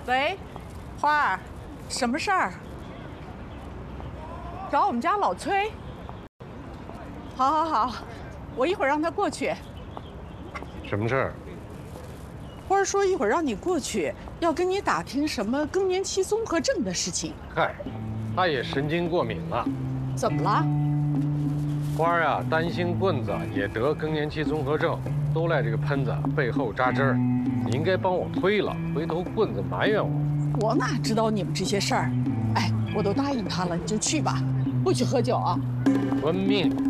喂，花儿，什么事儿？找我们家老崔。好，好，好，我一会儿让他过去。 什么事儿？ 花儿说一会儿让你过去，要跟你打听什么更年期综合症的事情。 嗨，他也神经过敏了。 怎么了？ 花儿啊，担心棍子也得更年期综合症，都赖这个喷子背后扎针儿。你应该帮我推了，回头棍子埋怨我。 我哪知道你们这些事儿？哎，我都答应他了，你就去吧，不许喝酒啊。 遵命。